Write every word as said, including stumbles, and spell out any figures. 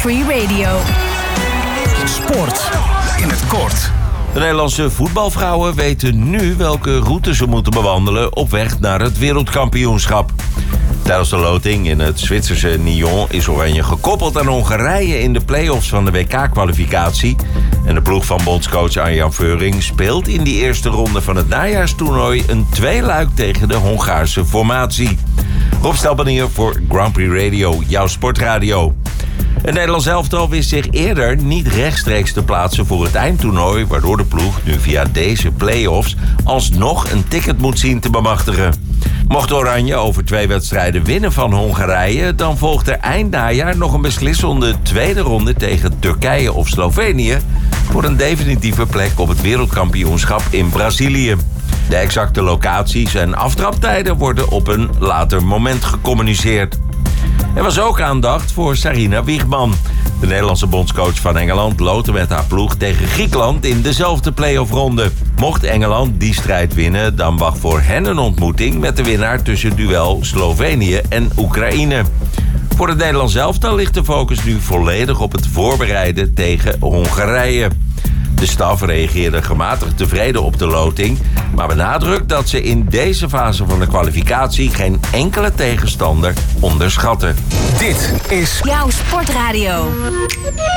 Free Radio. Sport in het kort. De Nederlandse voetbalvrouwen weten nu welke route ze moeten bewandelen op weg naar het wereldkampioenschap. Tijdens de loting in het Zwitserse Nyon is Oranje gekoppeld aan Hongarije in de play-offs van de W K-kwalificatie. En de ploeg van bondscoach Arjan Veuring speelt in die eerste ronde van het najaarstoernooi een tweeluik tegen de Hongaarse formatie. Rob Stelbanier voor Grand Prix Radio, jouw sportradio. Het Nederlands elftal wist zich eerder niet rechtstreeks te plaatsen voor het eindtoernooi, waardoor de ploeg nu via deze play-offs alsnog een ticket moet zien te bemachtigen. Mocht Oranje over twee wedstrijden winnen van Hongarije, dan volgt er eind najaar nog een beslissende tweede ronde tegen Turkije of Slovenië voor een definitieve plek op het wereldkampioenschap in Brazilië. De exacte locaties en aftraptijden worden op een later moment gecommuniceerd. Er was ook aandacht voor Sarina Wiegman. De Nederlandse bondscoach van Engeland loodde met haar ploeg tegen Griekenland in dezelfde play-off-ronde. Mocht Engeland die strijd winnen, dan wacht voor hen een ontmoeting met de winnaar tussen duel Slovenië en Oekraïne. Voor het Nederlands elftal ligt de focus nu volledig op het voorbereiden tegen Hongarije. De staf reageerde gematigd tevreden op de loting, maar benadrukt dat ze in deze fase van de kwalificatie geen enkele tegenstander onderschatten. Dit is Jouw sportradio.